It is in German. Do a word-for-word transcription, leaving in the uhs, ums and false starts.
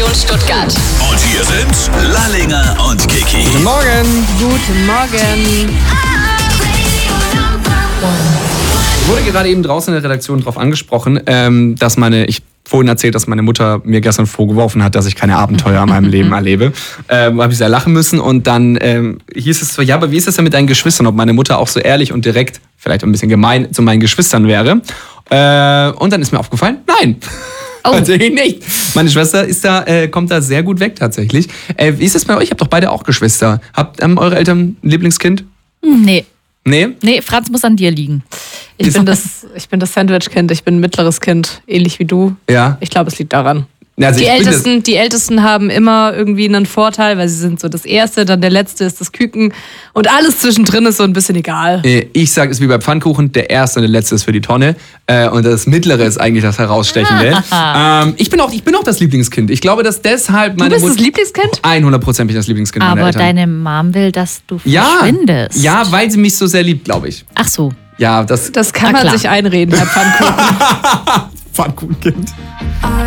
Region Stuttgart. Und hier sind Lallinger und Kiki. Guten Morgen. Guten Morgen. Ich wurde gerade eben draußen in der Redaktion darauf angesprochen, ähm, dass meine, ich vorhin erzählt, dass meine Mutter mir gestern vorgeworfen hat, dass ich keine Abenteuer in meinem Leben erlebe. Ähm, habe ich sehr lachen müssen und dann ähm, hieß es so, ja, aber wie ist es denn mit deinen Geschwistern? Ob meine Mutter auch so ehrlich und direkt, vielleicht ein bisschen gemein, zu meinen Geschwistern wäre. Äh, und dann ist mir aufgefallen, nein. Oh. Tatsächlich nicht. Meine Schwester ist da, äh, kommt da sehr gut weg tatsächlich. Äh, wie ist es bei euch? Ihr habt doch beide auch Geschwister. Habt ähm, eure Eltern ein Lieblingskind? Nee. Nee? Nee, Franz muss an dir liegen. Ich bin das, ich bin das Sandwich-Kind, ich bin ein mittleres Kind, ähnlich wie du. Ja. Ich glaube, es liegt daran. Also die, ich bin Ältesten, die Ältesten haben immer irgendwie einen Vorteil, weil sie sind so das Erste, dann der Letzte ist das Küken und alles zwischendrin ist so ein bisschen egal. Ich sage es wie bei Pfannkuchen, der Erste und der Letzte ist für die Tonne und das Mittlere ist eigentlich das Herausstechende. ähm, ich, bin auch, ich bin auch das Lieblingskind. Ich glaube, dass deshalb meine Du bist Mutter... das Lieblingskind? hundert Prozent bin ich das Lieblingskind meiner Aber Eltern. deine Mom will, dass du ja, verschwindest. ja, weil sie mich so sehr liebt, glaube ich. Ach so. Ja, das... Das kann Na man klar. sich einreden, Herr Pfannkuchen. Pfannkuchenkind.